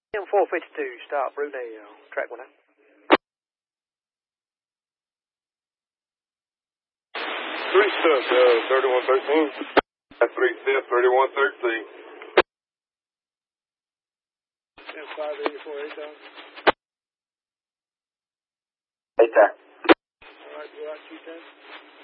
M452, stop, Brunel, track 1 out. 3 step, 3113. 3 step, 3113. M584, 8,000. 8 there. Alright, go out, Q10.